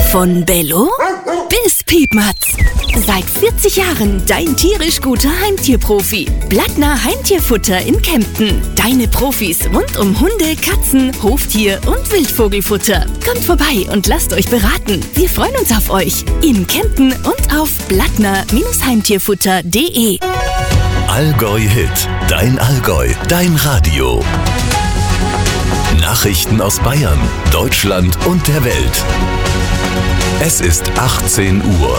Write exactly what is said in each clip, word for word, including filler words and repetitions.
Von Bello bis Piepmatz. Seit vierzig Jahren dein tierisch guter Heimtierprofi. Blattner Heimtierfutter in Kempten. Deine Profis rund um Hunde, Katzen, Hoftier und Wildvogelfutter. Kommt vorbei und lasst euch beraten. Wir freuen uns auf euch in Kempten und auf blattner Heimtierfutter punkt de. Allgäu Hit. Dein Allgäu. Dein Radio. Nachrichten aus Bayern, Deutschland und der Welt. Es ist achtzehn Uhr.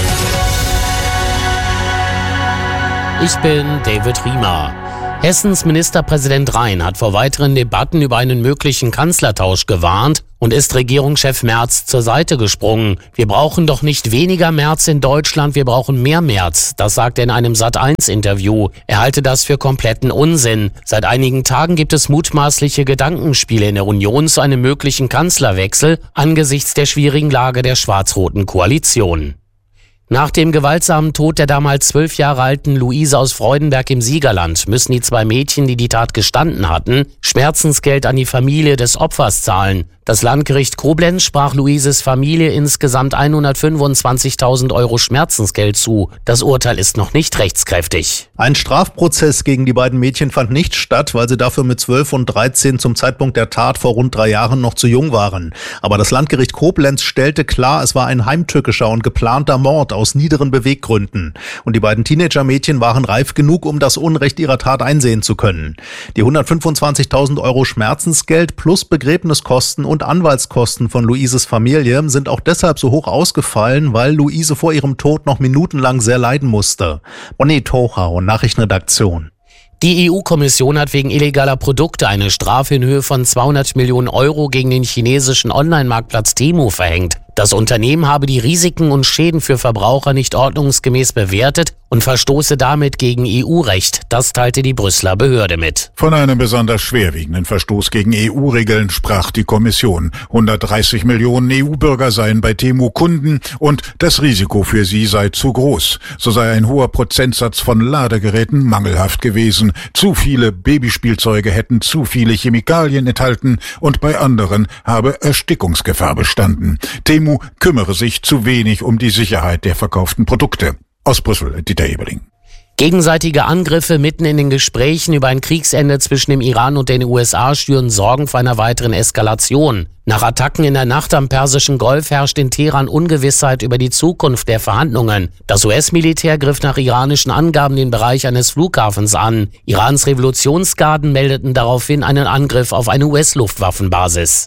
Ich bin David Riemer. Hessens Ministerpräsident Rhein hat vor weiteren Debatten über einen möglichen Kanzlertausch gewarnt und ist Regierungschef Merz zur Seite gesprungen. Wir brauchen doch nicht weniger Merz in Deutschland, wir brauchen mehr Merz. Das sagt er in einem Sat eins Interview. Er halte das für kompletten Unsinn. Seit einigen Tagen gibt es mutmaßliche Gedankenspiele in der Union zu einem möglichen Kanzlerwechsel angesichts der schwierigen Lage der schwarz-roten Koalition. Nach dem gewaltsamen Tod der damals zwölf Jahre alten Luise aus Freudenberg im Siegerland müssen die zwei Mädchen, die die Tat gestanden hatten, Schmerzensgeld an die Familie des Opfers zahlen. Das Landgericht Koblenz sprach Luises Familie insgesamt hundertfünfundzwanzigtausend Euro Schmerzensgeld zu. Das Urteil ist noch nicht rechtskräftig. Ein Strafprozess gegen die beiden Mädchen fand nicht statt, weil sie dafür mit zwölf und dreizehn zum Zeitpunkt der Tat vor rund drei Jahren noch zu jung waren. Aber das Landgericht Koblenz stellte klar, es war ein heimtückischer und geplanter Mord aus niederen Beweggründen. Und die beiden Teenager-Mädchen waren reif genug, um das Unrecht ihrer Tat einsehen zu können. Die hundertfünfundzwanzigtausend Euro Schmerzensgeld plus Begräbniskosten und Anwaltskosten von Luises Familie sind auch deshalb so hoch ausgefallen, weil Luise vor ihrem Tod noch minutenlang sehr leiden musste. Bonnie Tochau, Nachrichtenredaktion. Die E U-Kommission hat wegen illegaler Produkte eine Strafe in Höhe von zweihundert Millionen Euro gegen den chinesischen Online-Marktplatz Temu verhängt. Das Unternehmen habe die Risiken und Schäden für Verbraucher nicht ordnungsgemäß bewertet und verstoße damit gegen E U-Recht. Das teilte die Brüsseler Behörde mit. Von einem besonders schwerwiegenden Verstoß gegen E U-Regeln sprach die Kommission. hundertdreißig Millionen E U-Bürger seien bei Temu Kunden und das Risiko für sie sei zu groß. So sei ein hoher Prozentsatz von Ladegeräten mangelhaft gewesen. Zu viele Babyspielzeuge hätten zu viele Chemikalien enthalten und bei anderen habe Erstickungsgefahr bestanden. Temu kümmere sich zu wenig um die Sicherheit der verkauften Produkte. Aus Brüssel, Dieter Eberling. Gegenseitige Angriffe mitten in den Gesprächen über ein Kriegsende zwischen dem Iran und den U S A schüren Sorgen vor einer weiteren Eskalation. Nach Attacken in der Nacht am Persischen Golf herrscht in Teheran Ungewissheit über die Zukunft der Verhandlungen. Das U S-Militär griff nach iranischen Angaben den Bereich eines Flughafens an. Irans Revolutionsgarden meldeten daraufhin einen Angriff auf eine U S-Luftwaffenbasis.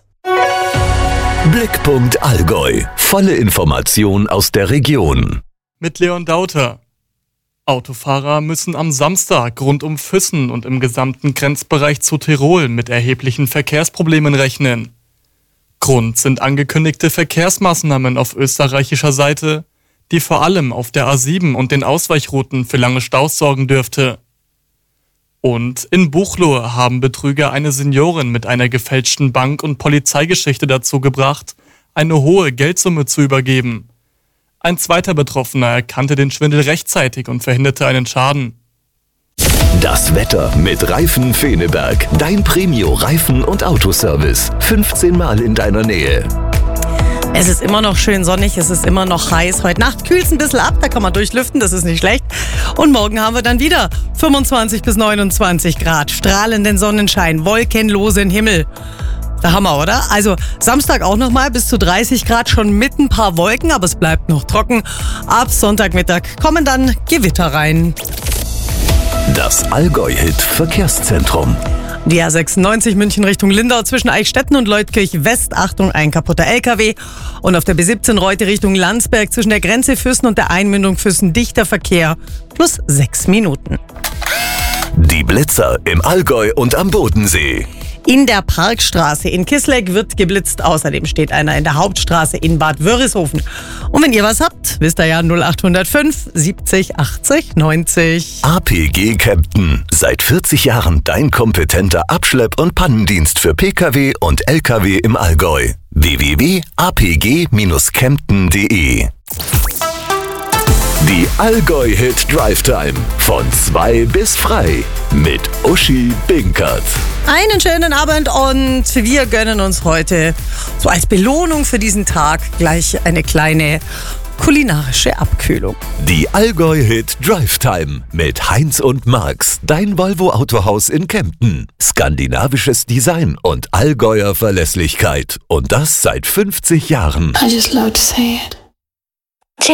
Blickpunkt Allgäu. Volle Information aus der Region. Mit Leon Dauter. Autofahrer müssen am Samstag rund um Füssen und im gesamten Grenzbereich zu Tirol mit erheblichen Verkehrsproblemen rechnen. Grund sind angekündigte Verkehrsmaßnahmen auf österreichischer Seite, die vor allem auf der A sieben und den Ausweichrouten für lange Staus sorgen dürfte. Und in Buchloe haben Betrüger eine Seniorin mit einer gefälschten Bank- und Polizeigeschichte dazu gebracht, eine hohe Geldsumme zu übergeben. Ein zweiter Betroffener erkannte den Schwindel rechtzeitig und verhinderte einen Schaden. Das Wetter mit Reifen Feneberg. Dein Premio-Reifen- und Autoservice. fünfzehn Mal in deiner Nähe. Es ist immer noch schön sonnig, es ist immer noch heiß. Heute Nacht kühlt es ein bisschen ab, da kann man durchlüften, das ist nicht schlecht. Und morgen haben wir dann wieder fünfundzwanzig bis neunundzwanzig Grad, strahlenden Sonnenschein, wolkenlosen Himmel. Der Hammer, oder? Also Samstag auch nochmal bis zu dreißig Grad, schon mit ein paar Wolken, aber es bleibt noch trocken. Ab Sonntagmittag kommen dann Gewitter rein. Das Allgäu-Hit Verkehrszentrum. Die A sechsundneunzig München Richtung Lindau zwischen Eichstätten und Leutkirch West. Achtung, ein kaputter L K W. Und auf der B siebzehn Reute Richtung Landsberg zwischen der Grenze Füssen und der Einmündung Füssen dichter Verkehr. Plus sechs Minuten. Die Blitzer im Allgäu und am Bodensee. In der Parkstraße in Kisleck wird geblitzt. Außerdem steht einer in der Hauptstraße in Bad Wörishofen. Und wenn ihr was habt, wisst ihr ja null acht null fünf siebzig achtzig neunzig. A P G Kempten. Seit vierzig Jahren dein kompetenter Abschlepp- und Pannendienst für Pkw und L K W im Allgäu. w w w punkt a p g dash kempten punkt de Die Allgäu-Hit Drive Time von zwei bis frei mit Uschi Binkert. Einen schönen Abend und wir gönnen uns heute so als Belohnung für diesen Tag gleich eine kleine kulinarische Abkühlung. Die Allgäu-Hit Drive Time mit Heinz und Marx, dein Volvo Autohaus in Kempten. Skandinavisches Design und Allgäuer Verlässlichkeit. Und das seit fünfzig Jahren. I just love to say it.